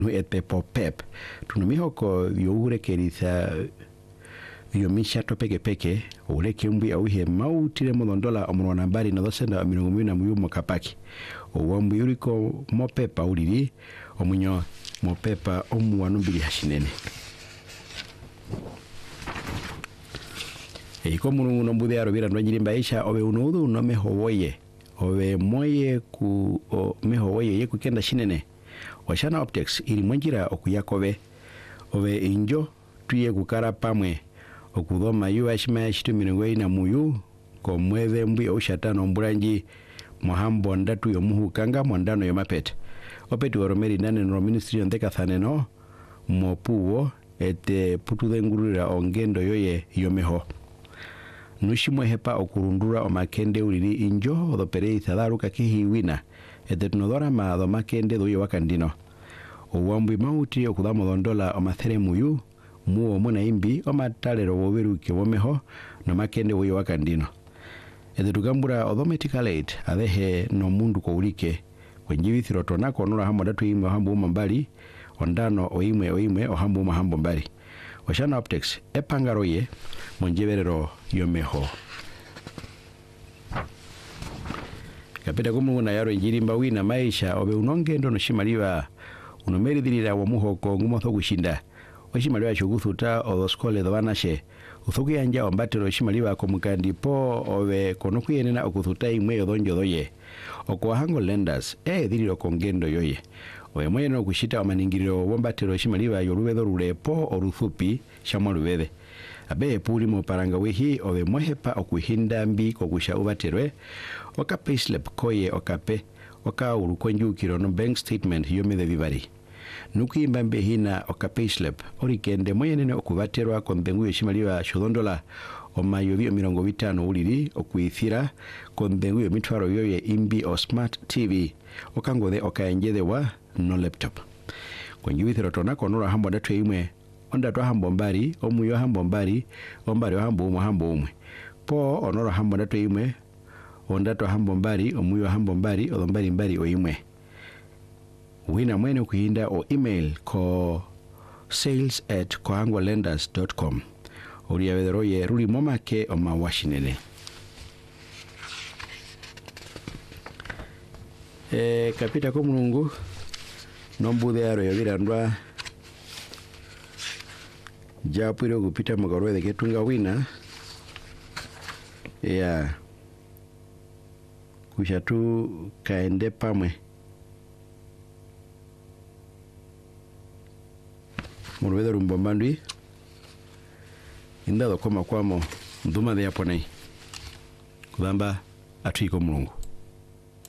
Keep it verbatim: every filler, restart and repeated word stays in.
ete popep tunumihoko yuurekeritha yomisha topeke peke uleke mbi auhe mautire molondola omrona mbari na dosenda mirongo mbili na muyu mokapaki owambu yuriko mopepa uliri omunyo mopepa omuwanu mbili hashinene eiko mulungu nombude arobira ndwanyirimba isha obe unuudhu nomehowoye obe moye ku o mehowoye ye kukenda shinene Oceana Optics ili mwanjira okuyakobe obe injo tuye kukara pamwe okudhoma yuwa shima shitu mirongo ina muyu ko mweve mbi oshatano mburanji mohambo ndatu yomuhu kanga mwandano yomapete opeti waromeri nane no ministry ondeka thaneno mopuwo ete putude ngurura ongendo yoye yomeho nushimwe hepa okurundura omakende uliri injo odopere ithadaruka kihiwina ete tunodora maadho makende doye wakandino owambu mauti okudhamo dondola omathere muyu muo muna imbi omatalero woberuke womeho no makende woye wakandino ete tugambura odometica late adehe no mundu ko ulike kwenjibithiro tonako nora hambo datu imwe hambo mbali ondano oimwe oimwe ohambo mahambo mbali Oceana Optics epangaroye monjeberero yomeho kapita kumungu na yaro injirimba wina maisha obe unongendo no shimaliwa unomeridhirira wa muhoko ngumotho gushinda oshimaliwa shuguthuta odoskole dovanashe uthuki anja ombatero shimaliwa komukandi po obe konokuyenena okuthuta imwe yodonjo doye okwahango lenders e dhiriro kongendo yoye oye moyeno okushita omaningiriro wombatero shimaliwa yorubedo rulepo oruthupi shamwa rubede abe puli mo paranga wehi obe mohepa okuhinda mbi kokusha ubaterwe oka payslip koye okape oka urukonjukiro no bank statement yomede vibari nukuimba mbe hina oka payslip orikende moyenene okubaterwa kondengu yeshimaliwa shodondola omayobi mirongo bitano uliri okuithira kondengu yomitwaro yoye imbi o smart tv okangode okaenjedewa no laptop konjibithiro tonako nora hambo datu imwe onda twa hambo mbari omuyo hambo mbari ombari hambo umwe hambo umwe po onora hambo datu imwe onda twa hambo mbari omuyo hambo mbari odombari mbari oimwe wina mwene kuhinda o email ko sales at kohangolenders dot com Oria vederoye ruli momake o mawashinene e kapita ko mulungu nombude aro yobirandwa japiro kupita magarwede ketunga wina ya kushatu kaende pamwe Murubeda rumbombandwi indado koma kwamo nduma de yaponei kudamba atwiko mulungu